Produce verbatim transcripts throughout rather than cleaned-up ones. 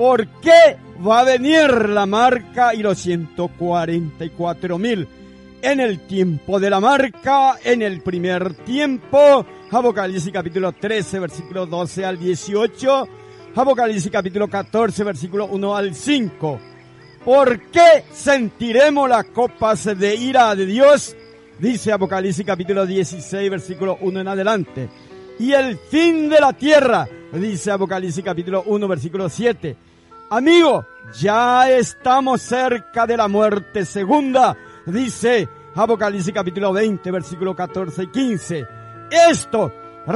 ¿por qué va a venir la marca y los ciento cuarenta y cuatro mil? En el tiempo de la marca, en el primer tiempo, Apocalipsis capítulo trece, versículo doce al dieciocho, Apocalipsis capítulo catorce, versículo uno al cinco. ¿Por qué sentiremos las copas de ira de Dios? Dice Apocalipsis capítulo dieciséis, versículo uno en adelante. Y el fin de la tierra, dice Apocalipsis capítulo uno, versículo siete. Amigo, ya estamos cerca de la muerte segunda, dice Apocalipsis capítulo veinte, versículo catorce y quince. Esto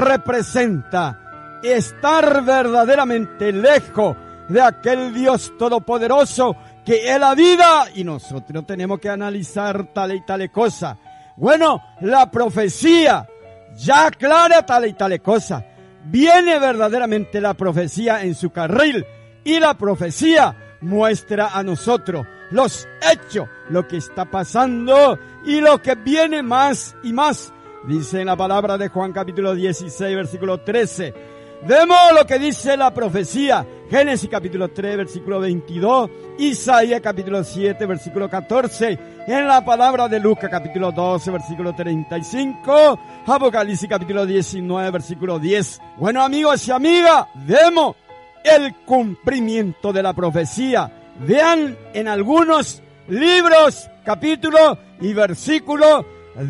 representa estar verdaderamente lejos de aquel Dios todopoderoso que es la vida, y nosotros tenemos que analizar tal y tal cosa. Bueno, la profecía ya aclara tal y tal cosa. Viene verdaderamente la profecía en su carril, y la profecía muestra a nosotros los hechos, lo que está pasando y lo que viene más y más. Dice en la palabra de Juan capítulo dieciséis, versículo trece. Vemos lo que dice la profecía. Génesis capítulo tres, versículo veintidós. Isaías capítulo siete, versículo catorce. En la palabra de Lucas capítulo doce, versículo treinta y cinco. Apocalipsis capítulo diecinueve, versículo diez. Bueno, amigos y amigas, vemos el cumplimiento de la profecía. Vean en algunos libros, capítulos y versículos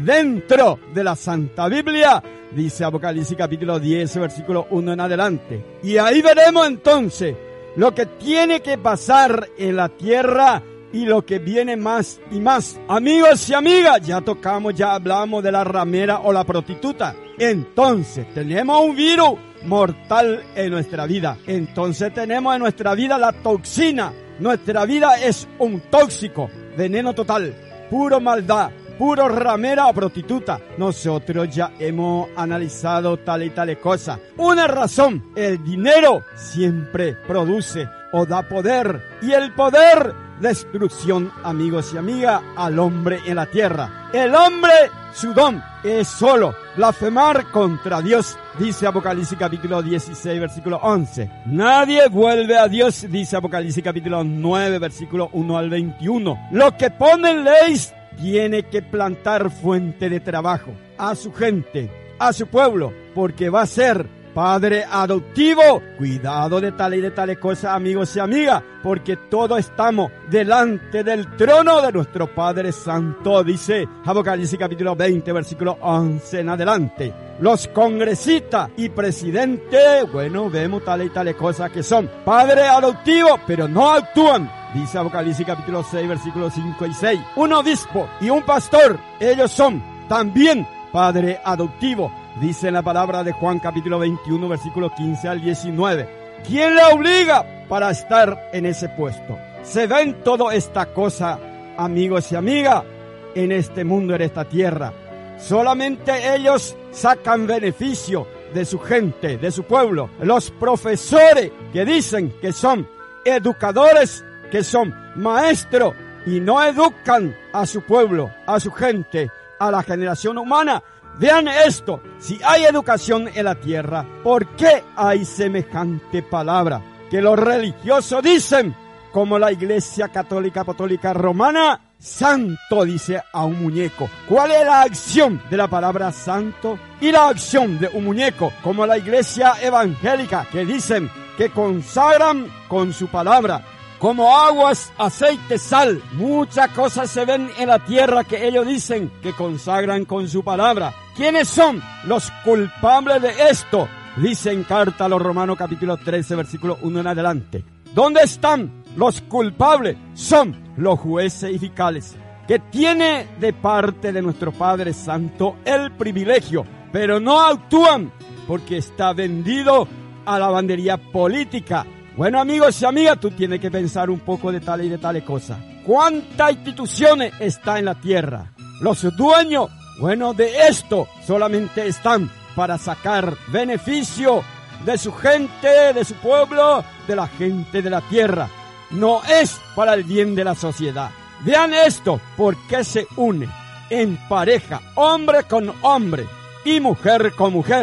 dentro de la Santa Biblia. Dice Apocalipsis capítulo diez, versículo uno en adelante. Y ahí veremos entonces lo que tiene que pasar en la tierra y lo que viene más y más. Amigos y amigas, ya tocamos, ya hablamos de la ramera o la prostituta. Entonces tenemos un virus mortal en nuestra vida. Entonces tenemos en nuestra vida la toxina. Nuestra vida es un tóxico, veneno total, puro maldad, puro ramera o prostituta. Nosotros ya hemos analizado tal y tal cosa. Una razón, el dinero siempre produce o da poder, y el poder, destrucción, amigos y amigas, al hombre en la tierra. El hombre, su don es solo blasfemar contra Dios. Dice Apocalipsis capítulo dieciséis, versículo once. Nadie vuelve a Dios, dice Apocalipsis capítulo nueve, versículo uno al veintiuno. Lo que pone en ley tiene que plantar fuente de trabajo a su gente, a su pueblo, porque va a ser padre adoptivo. Cuidado de tal y de tales cosas, amigos y amigas, porque todos estamos delante del trono de nuestro Padre Santo, dice Apocalipsis capítulo veinte, versículo once en adelante. Los congresistas y presidentes, bueno, vemos tal y tales cosas que son padres adoptivos, pero no actúan. Dice Apocalipsis capítulo seis, versículos cinco y seis. Un obispo y un pastor, ellos son también padre adoptivo. Dice en la palabra de Juan capítulo veintiuno, versículos quince al diecinueve. ¿Quién le obliga para estar en ese puesto? Se ven toda esta cosa, amigos y amigas, en este mundo, en esta tierra. Solamente ellos sacan beneficio de su gente, de su pueblo. Los profesores que dicen que son educadores, que son maestros, y no educan a su pueblo, a su gente, a la generación humana. Vean esto, si hay educación en la tierra, ¿por qué hay semejante palabra? Que los religiosos dicen, como la Iglesia Católica Apostólica Romana, santo dice a un muñeco. ¿Cuál es la acción de la palabra santo y la acción de un muñeco? Como la Iglesia Evangélica, que dicen que consagran con su palabra, como aguas, aceite, sal. Muchas cosas se ven en la tierra que ellos dicen que consagran con su palabra. ¿Quiénes son los culpables de esto? Dice en carta a los Romanos capítulo trece, versículo uno en adelante. ¿Dónde están los culpables? Son los jueces y fiscales, que tiene de parte de nuestro Padre Santo el privilegio, pero no actúan porque está vendido a la bandería política. Bueno, amigos y amigas, tú tienes que pensar un poco de tal y de tales cosas. ¿Cuántas instituciones está en la tierra? Los dueños, bueno, de esto solamente están para sacar beneficio de su gente, de su pueblo, de la gente de la tierra. No es para el bien de la sociedad. Vean esto, ¿por qué se une en pareja, hombre con hombre y mujer con mujer?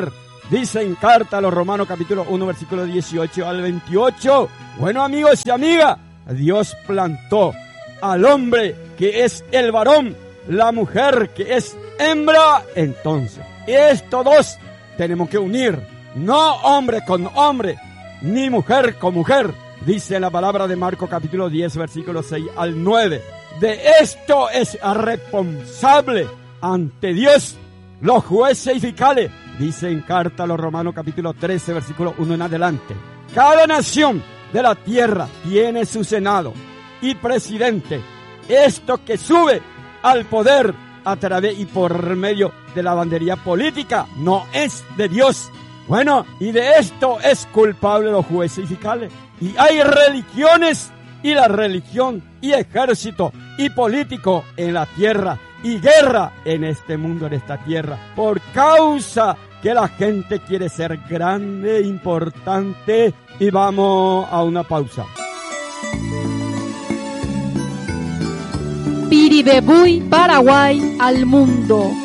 Dice en carta a los Romanos capítulo uno, versículo dieciocho al veintiocho. Bueno, amigos y amigas, Dios plantó al hombre que es el varón, la mujer que es hembra. Entonces, estos dos tenemos que unir, no hombre con hombre, ni mujer con mujer. Dice la palabra de Marcos capítulo diez, versículo seis al nueve. De esto es responsable ante Dios los jueces y fiscales. Dice en carta a los Romanos capítulo trece, versículo uno en adelante. Cada nación de la tierra tiene su senado y presidente. Esto que sube al poder a través y por medio de la bandería política no es de Dios. Bueno, y de esto es culpable los jueces y fiscales. Y hay religiones y la religión y ejército y político en la tierra y guerra en este mundo, en esta tierra, por causa que la gente quiere ser grande, importante. Y vamos a una pausa. Piribebuy, Paraguay al mundo.